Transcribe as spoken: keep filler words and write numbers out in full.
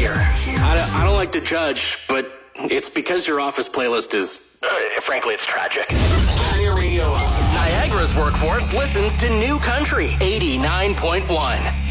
here. I don't, I don't like to judge, but it's because your office playlist is, uh, frankly, it's tragic. Pioneer Radio. Niagara's workforce listens to New Country eighty-nine point one.